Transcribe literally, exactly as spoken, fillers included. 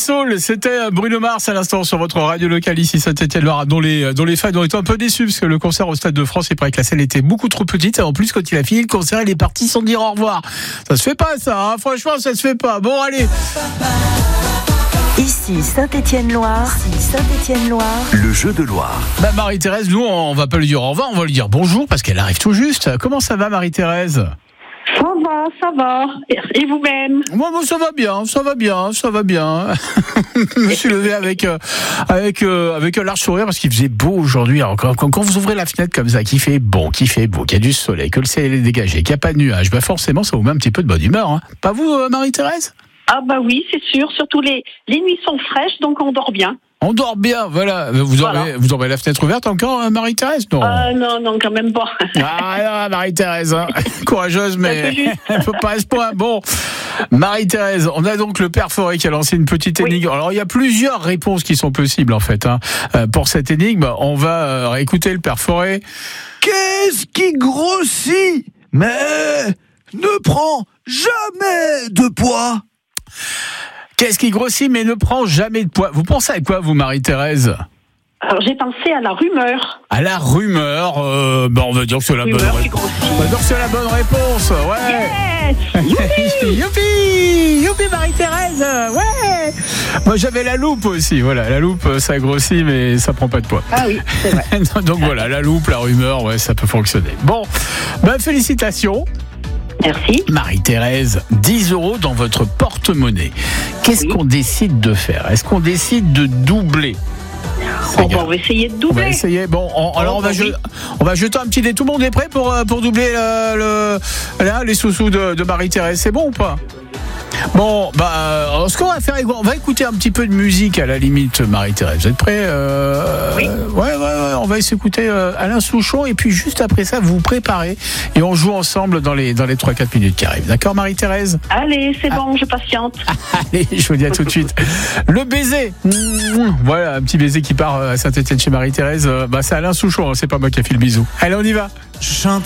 Soul, c'était Bruno Mars à l'instant sur votre radio locale ici Saint-Étienne-Loire, dont les, dont les fans ont été un peu déçus parce que le concert au Stade de France, il paraît que la scène était beaucoup trop petite. Et en plus, quand il a fini le concert, il est parti sans dire au revoir. Ça se fait pas, ça, hein. Franchement, ça se fait pas. Bon, allez. Ici Saint-Étienne-Loire, Saint-Étienne-Loire, le jeu de Loire. Bah, Marie-Thérèse, nous, on va pas lui dire au revoir, on va lui dire bonjour parce qu'elle arrive tout juste. Comment ça va, Marie-Thérèse ? Ça va, ça va. Et vous-même ? Moi, moi, ça va bien, ça va bien, ça va bien. Je me suis levé avec euh, avec euh, avec un large sourire parce qu'il faisait beau aujourd'hui. Alors, quand, quand vous ouvrez la fenêtre comme ça, qu'il fait bon, qu'il fait beau, qu'il y a du soleil, que le ciel est dégagé, qu'il n'y a pas de nuages, bah forcément, ça vous met un petit peu de bonne humeur. Hein. Pas vous, euh, Marie-Thérèse ? Ah bah oui, c'est sûr. Surtout les, les nuits sont fraîches, donc on dort bien. On dort bien, voilà. Vous aurez, voilà. Vous aurez la fenêtre ouverte encore, Marie-Thérèse ? Non. Euh, non, non, quand même pas. Ah non, Marie-Thérèse, hein. Courageuse, mais il faut pas à ce point. Bon, Marie-Thérèse, on a donc le Père Fouret qui a lancé une petite énigme. Oui. Alors, il y a plusieurs réponses qui sont possibles, en fait. Hein. Euh, pour cette énigme, on va euh, écouter le Père Fouret. Qu'est-ce qui grossit, mais ne prend jamais de poids ? Qu'est-ce qui grossit mais ne prend jamais de poids ? Vous pensez à quoi, vous, Marie-Thérèse ? Alors, j'ai pensé à la rumeur. À la rumeur, euh, ben on va dire que c'est la rumeur bonne réponse. On va dire que c'est la bonne réponse, ouais. Yes. Youpi, youpi, youpi, Marie-Thérèse, ouais. Moi, j'avais la loupe aussi, voilà. La loupe, ça grossit, mais ça prend pas de poids. Ah oui, c'est vrai. Donc voilà, la loupe, la rumeur, ouais, ça peut fonctionner. Bon, ben félicitations. Merci. Marie-Thérèse, dix euros dans votre porte-monnaie. Qu'est-ce oui. qu'on décide de faire ? Est-ce qu'on décide de doubler ? Oh, bon, on va essayer de doubler. On va essayer. Bon, on, alors oh, on va, oui. je, on va jeter un petit dé. Tout le monde est prêt pour, pour doubler le, le, là, les sous-sous de, de Marie-Thérèse. C'est bon ou pas ? Bon, bah, alors, ce qu'on va faire, on va écouter un petit peu de musique à la limite, Marie-Thérèse. Vous êtes prêts ? euh, Oui. Ouais, ouais, ouais. On va s'écouter euh, Alain Souchon et puis juste après ça, vous vous préparez et on joue ensemble dans les dans les trois quatre minutes qui arrivent. D'accord, Marie-Thérèse ? Allez, c'est ah. bon, je patiente. Allez, je vous dis à tout de suite. Le baiser. Voilà, un petit baiser qui part à Saint-Étienne chez Marie-Thérèse. Bah, c'est Alain Souchon, hein, c'est pas moi qui ai fait le bisou. Allez, on y va. Je chante